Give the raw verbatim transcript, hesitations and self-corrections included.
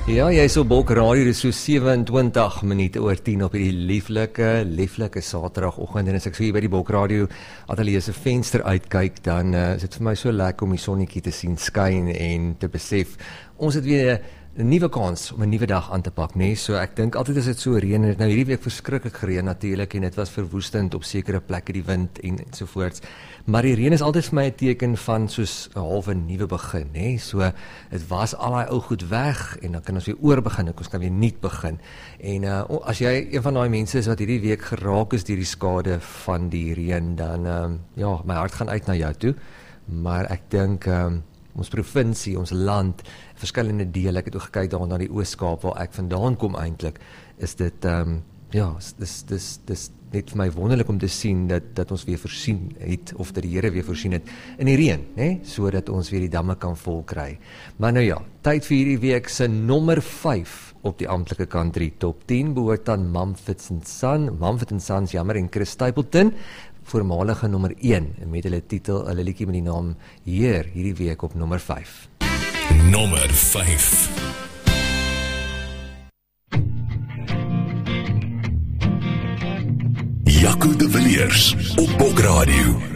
Ja, jy is op Bok Radio, dis so sewe-en-twintig minute oor tien op die lieflike, lieflike Saterdagoggend en as ek so hier by die Bok Radio ateljee se venster uitkyk, dan uh, is dit vir my so lekker om die sonnetjie te sien skyn en te besef, ons het weer 'n nuwe kans om 'n nuwe dag aan te pak, nee, so ek dink altyd as dit so reën, en dit nou hierdie week verskriklik gereën natuurlik en dit was verwoestend op sekere plekke die wind en ensovoorts. Maar die reën is altyd vir my 'n teken van soos 'n halwe nuwe begin, hè. So dit was al daai ou goed weg en dan kan ons weer oor begin, ons kan weer nuut begin. En uh, as jy een van daai mense is wat hierdie week geraak is deur die skade van die reën, dan uh, ja, my hart gaan uit na jou toe. Maar ek dink um, ons provinsie, ons land, verskillende dele, ek het ook gekyk daar na die Oos-Kaap waar ek vandaan kom eintlik, is dit um, ja, dis dis dis net vir my wonderlik om te sien dat dat ons weer voorsien het, of dat die Here weer voorsien het in die reën, hè, sodat ons weer die damme kan vol kry. Maar nou ja, tyd vir hierdie week se nommer vyf op die amptelike country top tien behoort aan Mumford and Sons, Mumford and Sons, jammer, en Chris Stapleton, voormalige nommer een, met hulle titel, hulle liedjie met die naam Heer, hierdie week op nommer vyf. Nommer vyf. Jaco de Villiers op Bok Radio.